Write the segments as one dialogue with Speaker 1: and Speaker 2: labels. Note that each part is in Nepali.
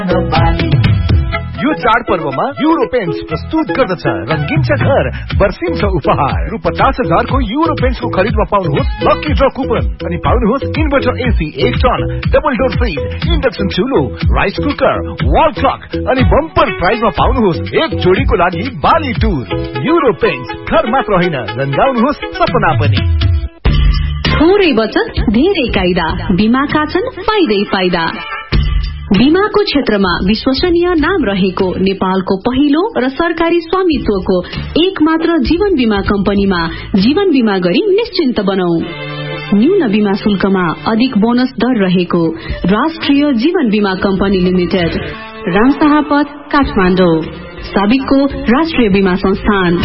Speaker 1: यो चाडपर्वमा युरो पेन्ट्स प्रस्तुत गर्दछ रंगीन छ घर बर्सिन्छ उपहार रु 50,000 को युरो पेन्ट्स को खरीदमा पाउनुहोस् लकी ड्र कुपन अनि पाउनुहोस् inverter AC 1 ton double door fridge induction चुलो rice cooker wall clock अनि बम्पर प्राइजमा पाउनुहोस् एक जोडीको लागि बाली टुर युरो पेन्ट्स घर मात्र होइन रंगाउनुहोस् सपना पनि।
Speaker 2: थोरै बचत धेरै कायदा बीमाका छन् फाइदै फाइदा। बीमाको क्षेत्रमा विश्वसनीय नाम रहेको नेपालको पहिलो र सरकारी स्वामित्वको एक मात्र जीवन बीमा कम्पनीमा जीवन बीमा गरी निश्चिन्त बनाऊ। न्यून बीमा शुल्कमा अधिक बोनस दर रहेको राष्ट्रिय जीवन बीमा कम्पनी लिमिटेड रामशाहपथ काठमाडौँ साबिकको राष्ट्रिय बीमा संस्थान।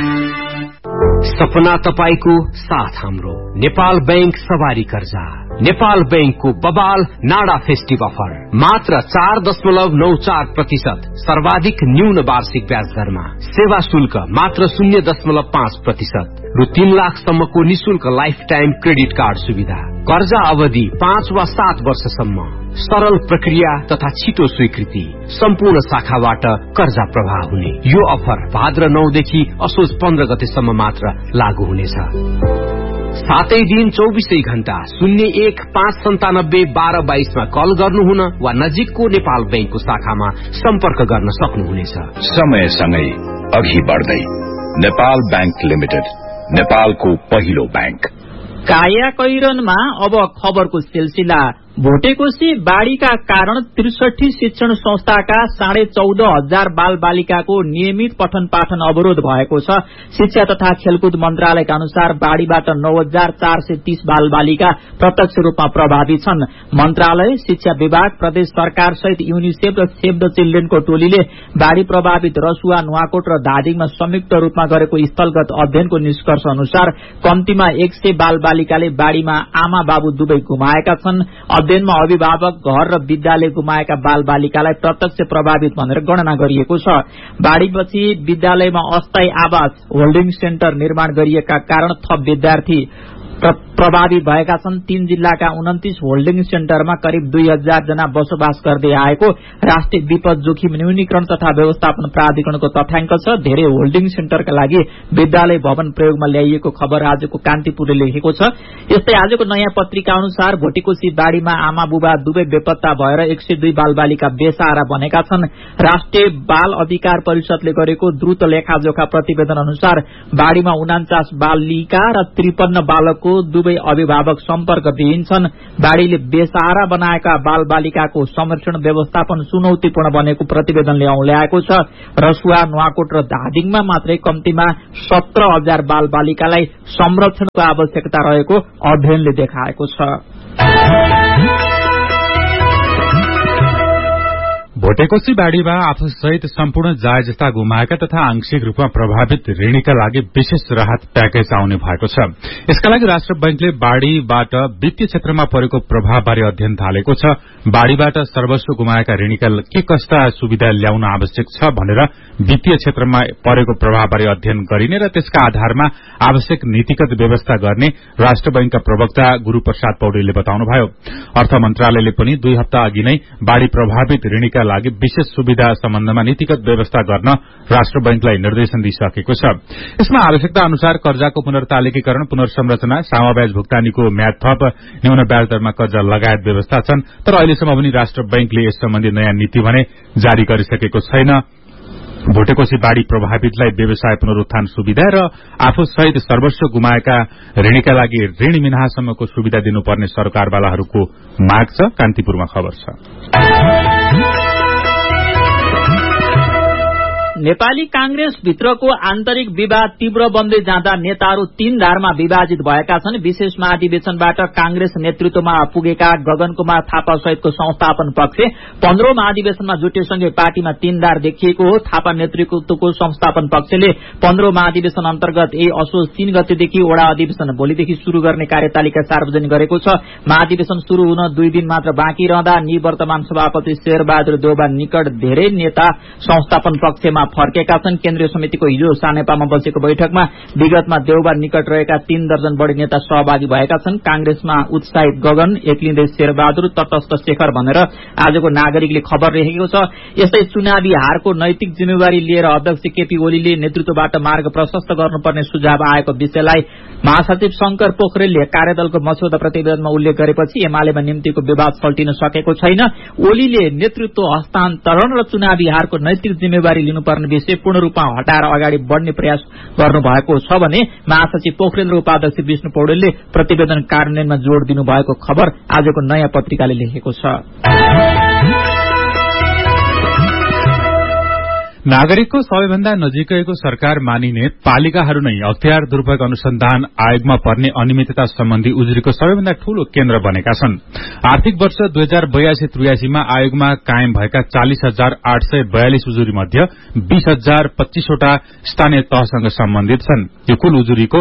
Speaker 3: सपना तपाईको साथ हाम्रो नेपाल बैंक सवारी कर्जा नेपाल बैंकको बबाल नाडा फेस्टिभ अफर मात्र 4.94% सर्वाधिक न्यून वार्षिक ब्याज दरमा सेवा शुल्क मात्र 0.5% रु 3 लाखसम्मको निशुल्क लाइफ टाइम क्रेडिट कार्ड सुविधा कर्जा अवधि 5 वा 7 वर्षसम्म सरल प्रक्रिया तथा छिटो स्वीकृति सम्पूर्ण शाखाबाट कर्जा प्रवाह हुने यो अफर भाद्र 9 देखि असोज 15 गतेसम्म मात्र लागू हुनेछ। सातै दिन 24 घण्टा 0159721222 मा कल गर्नुहुन वा नजिकको नेपाल बैंकको शाखामा सम्पर्क गर्न सक्नुहुनेछ।
Speaker 4: समयसँगै अघि बढ्दै नेपाल बैंक लिमिटेड नेपालको पहिलो बैंक।
Speaker 5: काया कैरनमा अब खबरको सिलसिला। भोटेकोशी बाढ़ीका कारण 63 शिक्षण संस्थाका 14,500 बाल बालिकाको नियमित पठन पाठन अवरोध भएको छ। शिक्षा तथा खेलकुद मन्त्रालयका अनुसार बाढ़ीबाट 9,430 बाल बालिका प्रत्यक्ष रूपमा प्रभावित छन्। मन्त्रालय, शिक्षा विभाग, प्रदेश सरकार सहित यूनिसेफ र सेभ द चिल्ड्रेनको टोलीले बाढ़ी प्रभावित रसुवा, नुवाकोट र धादिङमा संयुक्त रूपमा गरेको स्थलगत अध्ययनको निष्कर्ष अनुसार कम्तीमा 100 बाल बालिकाले बाढ़ीमा आमा बाबु दुवै गुमाएका छन्। अध्ययनमा अभिभावक, घर र विद्यालय गुमाएका बाल बालिकालाई प्रत्यक्ष प्रभावित भनेर गणना गरिएको छ। बाढ़ीपछि विद्यालयमा अस्थायी आवास होल्डिङ सेन्टर निर्माण गरिएका कारण थप विद्यार्थी प्रभावित भएका छन्। 3 जिल्लाका 29 होल्डिङ सेन्टरमा करिब 2,000 जना बसोबास गर्दै आएको राष्ट्रिय विपद जोखिम न्यूनीकरण तथा व्यवस्थापन प्राधिकरणको तथ्याङ्क छ। धेरै होल्डिङ सेन्टरका लागि विद्यालय भवन प्रयोगमा ल्याइएको खबर आजको कान्तिपुरले लेखेको छ। यस्तै आजको नयाँ पत्रिका अनुसार भोटेकोशी बाढ़ीमा आमा बुबा दुवै बेपत्ता भएर 102 बाल बालिका बेसहारा बनेका छन्। राष्ट्रिय बाल अधिकार परिषदले गरेको द्रुत लेखाजोखा प्रतिवेदन अनुसार बाढ़ीमा 49 बालिका र 53 बालक दुवै अभिभावक सम्पर्कविहीन छन्। बाढ़ीले बेसहारा बनाएका बाल बालिकाको संरक्षण व्यवस्थापन चुनौतीपूर्ण बनेको प्रतिवेदनले औल्याएको छ। रसुवा, नुवाकोट र धादिङमा मात्रै कम्तीमा 17,000 बाल बालिकालाई संरक्षणको आवश्यकता रहेको अध्ययनले देखाएको छ।
Speaker 6: भोटेकोशी बाढ़ीमा आफू सहित सम्पूर्ण जायजस्ता गुमाएका तथा आंशिक रूपमा प्रभावित ऋणीका लागि विशेष राहत प्याकेज आउने भएको छ। यसका लागि राष्ट्र बैंकले बाढ़ीबाट वित्तीय क्षेत्रमा परेको प्रभावबारे अध्ययन थालेको छ। बाढ़ीबाट सर्वस्व गुमाएका ऋणीका के कस्ता सुविधा ल्याउन आवश्यक छ भनेर वित्तीय क्षेत्रमा परेको प्रभावबारे अध्ययन गरिने र त्यसका आधारमा आवश्यक नीतिगत व्यवस्था गर्ने राष्ट्र बैंकका प्रवक्ता गुरूप्रसाद पौडेलले बताउनुभयो। अर्थ मन्त्रालयले पनि 2 हप्ता अघि नै बाढ़ी प्रभावित ऋणीका लागि विशेष सुविधा सम्बन्धमा नीतिगत व्यवस्था गर्न राष्ट्र बैंकलाई निर्देशन दिइसकेको छ। यसमा आवश्यकता अनुसार कर्जाको पुनर्तालिकीकरण, पुनर्संरचना, सामाब्याज भुक्तानीको म्याद थप, न्यून ब्याज दरमा कर्जा लगायत व्यवस्था छन्। तर अहिलेसम्म पनि राष्ट्र बैंकले यस सम्बन्धी नयाँ नीति भने जारी गरिसकेको छैन। भोटेकोशी बाढ़ी प्रभावितलाई व्यवसाय पुनरुत्थान सुविधा र आफू सहित सर्वस्व गुमाएका ऋणीका लागि ऋण मिनाहासम्मको सुविधा दिनुपर्ने सरकारवालाहरूको माग छ। कान्तिपुरमा खबर छ।
Speaker 5: नेपाली कांग्रेस भित्रको आन्तरिक विवाद तीव्र बन्दै जाँदा नेताहरू 3 धारमा विभाजित भएका छन्। विशेष महाधिवेशनबाट कांग्रेस नेतृत्वमा पुगेका गगन कुमार थापा सहितको संस्थापन पक्ष 15औं महाधिवेशनमा जुटेसँगै पार्टीमा 3 धार देखिएको हो। थापा नेतृत्वको संस्थापन पक्षले 15औं महाधिवेशन अन्तर्गत असोज 3 गतेदेखि वडा अधिवेशन भोलिदेखि शुरू गर्ने कार्यतालिका सार्वजनिक गरेको छ। महाधिवेशन शुरू हुन 2 दिन मात्र बाँकी रहँदा निवर्तमान सभापति शेरबहादुर देउबा निकट धेरै नेता संस्थापन पक्षमा फर्केका छन्। केन्द्रीय समितिको हिजो सानेपामा बसेको बैठकमा विगतमा देउबा निकट रहेका 3 दर्जन बढ़ी नेता सहभागी भएका छन्। कांग्रेसमा उत्साहित गगन, एक्लिँदै शेरबहादुर, तटस्थ शेखर भनेर आजको नागरिकले खबर लेखेको छ। यस्तै चुनावी हारको नैतिक जिम्मेवारी लिएर अध्यक्ष केपी ओलीले नेतृत्वबाट मार्ग प्रशस्त गर्नुपर्ने सुझाव आएको विषयलाई महासचिव शंकर पोखरेलले कार्यदलको मस्यौदा प्रतिवेदनमा उल्लेख गरेपछि एमालेमा निम्तिको विवाद सल्टिन सकेको छैन। ओलीले नेतृत्व हस्तान्तरण र चुनावी हारको नैतिक जिम्मेवारी लिनुपर्ने विषय पूर्ण रूपमा हटाएर अगाडि बढ़ने प्रयास गर्नुभएको छ भने महासचिव पोखरेल र उपाध्यक्ष विष्णु पौडेलले प्रतिवेदन कार्यान्वयनमा जोड़ दिनुभएको खबर आजको नयाँ पत्रिकाले लेखेको छ।
Speaker 6: नागरिकको सबैभन्दा नजिकैको सरकार मानिने पालिकाहरू नै अख्तियार दुरूपयोग अनुसन्धान आयोगमा पर्ने अनियमितता सम्बन्धी उजुरीको सबैभन्दा ठूलो केन्द्र बनेका छन्। आर्थिक वर्ष 2082-83 मा आयोगमा कायम भएका 40,842 उजुरी मध्ये 20,025 स्थानीय तहसँग सम्बन्धित छन्। यो कुल उजुरीको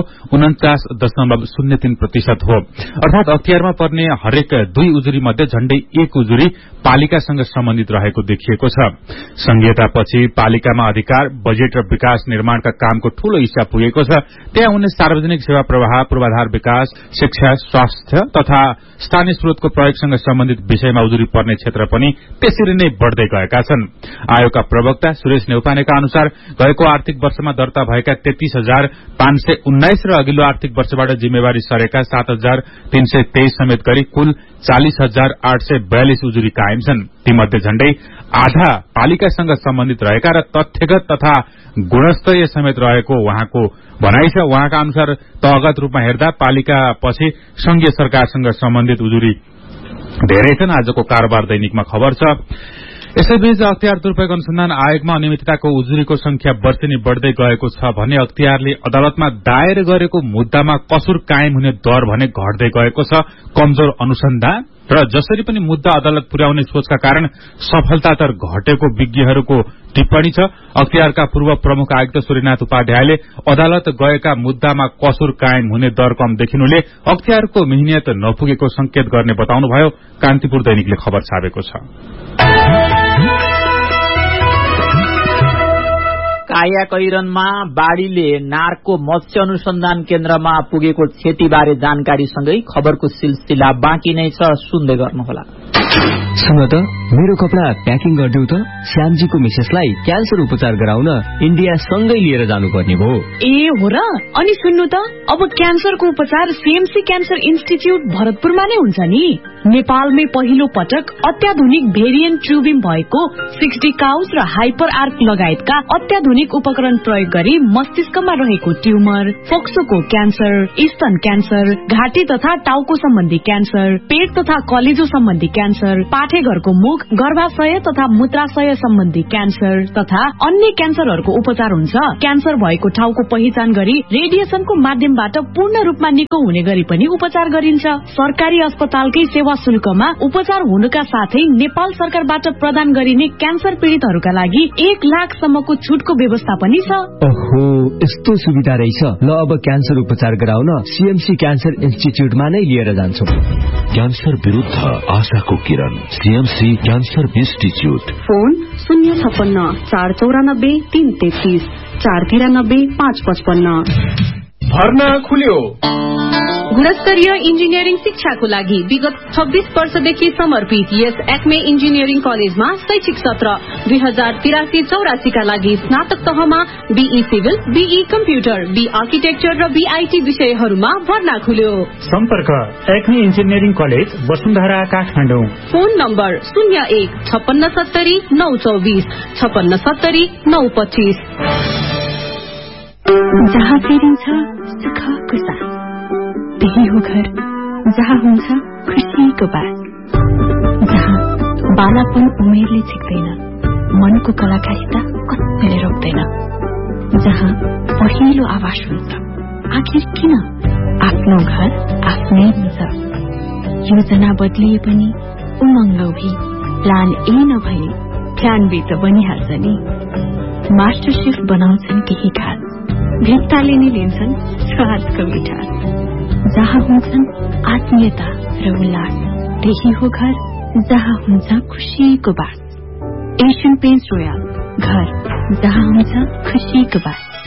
Speaker 6: 49.03% हो। अर्थात अख्तियारमा पर्ने हरेक 2 उजुरी मध्ये झण्डै 1 उजुरी पालिकासँग सम्बन्धित रहेको देखिएको छ। संघीयतापछि पालिकामा अधिकार, बजेट र विकास निर्माणका कामको ठूलो हिस्सा पुगेको छ। त्यहाँ हुने सार्वजनिक सेवा प्रवाह, पूर्वाधार विकास, शिक्षा, स्वास्थ्य तथा स्थानीय स्रोतको प्रयोगसँग सम्बन्धित विषयमा उजुरी पर्ने क्षेत्र पनि त्यसरी नै बढ़दै गएका छन्। आयोगका प्रवक्ता सुरेश नेउपानेका अनुसार गएको आर्थिक वर्षमा दर्ता भएका 33,519 र अघिल्लो आर्थिक वर्षबाट जिम्मेवारी सरेका 7,323 समेत गरी कुल 40,842 उजुरी कायम छन्। तीमध्ये झण्डै आधा पालिकासँग सम्बन्धित रहेका र तथ्यगत तथा गुणस्तरीय समेत रहेको उहाँको भनाइ छ। उहाँका अनुसार तहगत रूपमा हेर्दा पालिका पछि संघीय सरकारसँग सम्बन्धित उजुरी धेरै छन्। आजको कारोबार दैनिकमा खबर छ। यसैबीच अख्तियार दुरूपयोग अनुसन्धान आयोगमा अनियमितताको उजुरीको संख्या वर्षेनी बढ़दै गएको छ भने अख्तियारले अदालतमा दायर गरेको मुद्दामा कसुर कायम हुने दर भने घट्दै गएको छ। कमजोर अनुसन्धान र जसरी पनि मुद्दा अदालत पुर्याउने सोचका कारण सफलता तर घटेको विज्ञहरूको टिप्पणी छ। अख्तियारका पूर्व प्रमुख आयुक्त सूर्यनाथ उपाध्यायले अदालत गएका मुद्दामा कसुर कायम हुने दर कम देखिनुले अख्तियारको मिहिनियत नपुगेको संकेत गर्ने बताउनुभयो। कान्तिपुर दैनिकले खबर छापेको छ।
Speaker 5: कायाकैरनमा बाढ़ीले नार्को मत्स्य अनुसन्धान केन्द्रमा पुगेको क्षतिबारे जानकारीसँगै खबरको सिलसिला बाँकी नै छ, सुन्दै गर्नुहोला।
Speaker 7: सुन त, मेरो कपडा प्याकिङ गरिदेऊ त। श्यामजीको मिसेसलाई क्यान्सर उपचार गराउन इन्डिया सँगै लिएर जानुपर्ने भयो।
Speaker 2: ए हो र? अनि सुन्नु त, अब क्यान्सरको उपचार सीएमसी क्यान्सर इन्स्टिच्युट भरतपुरमा नै हुन्छ नि। नेपालमै पहिलो पटक अत्याधुनिक भेरिएन्ट ट्युबिम भएको 60 काउस र हाइपर आर्क लगायतका अत्याधुनिक उपकरण प्रयोग गरी मस्तिष्कमा रहेको ट्युमर, फोक्सोको क्यान्सर, स्तन क्यान्सर, घाँटी तथा टाउको सम्बन्धी क्यान्सर, पेट तथा कलेजो सम्बन्धी क्यान्सर, पाठेघरको मुख, गर्भाशय तथा मूत्राशय सम्बन्धी क्यान्सर तथा अन्य क्यान्सरहरूको उपचार हुन्छ। क्यान्सर भएको ठाउँको पहिचान गरी रेडिएसनको माध्यमबाट पूर्ण रूपमा निको हुने गरी पनि उपचार गरिन्छ। सरकारी अस्पतालकै सेवा शुल्कमा उपचार हुनुका साथै नेपाल सरकारबाट प्रदान गरिने क्यान्सर पीड़ितहरूका लागि 1 लाखसम्मको छुटको व्यवस्था पनि छ।
Speaker 7: ओहो, यस्तो सुविधा रहेछ। ल, अब क्यान्सर उपचार गराउन सीएमसी क्यान्सर इन्स्टिच्युटमा नै लिएर जान्छु।
Speaker 8: क्यान्सर विरुद्ध आशाको किरण, सीएमसी क्यान्सर इन्स्टिच्युट।
Speaker 2: फोन 056 494 333 493 555।
Speaker 1: भर्ना खुल्यो।
Speaker 2: गुणस्तरीय इन्जिनियरिङ शिक्षाको लागि विगत 26 वर्षदेखि समर्पित यस एक्मे इन्जिनियरिङ कलेजमा शैक्षिक सत्र 2083-84 का लागि स्नातक तहमा be civil, be computer, be architecture र बीआईटी विषयहरूमा भर्ना खुल्यो।
Speaker 9: सम्पर्क Acme engineering college, Vasundhara, Kathmandu.
Speaker 2: Phone number 01 5670 924 5670 925।
Speaker 10: जहाँ फेरिन्छ सुखको साथ, त्यही हो घर जहाँ हुन्छ खुसीको बात, जहाँ बालापन उमेरले छिक्दैन, मनको कलाकारिता कसैले रोक्दैन, जहाँ पहिलो आवाज हुन्छ आखिर किन आफ्नो घर आफ्नै हुन्छ। योजना बदलिए पनि उमङ्ग भी प्लान ए नभए प्लान बी त बनिहाल्छ नि। मास्टर शेफ बनाउँछन् केही खास, भित्ताले नै लिन्छन् स्वादको मिठास, जहाँ हुन्छन् आत्मीयता र उल्लास, त्यही हो घर जहाँ हुन्छ खुसीको बास। एशियन पेन्ट्स रोयल, घर जहाँ हुन्छ खुसीको बात।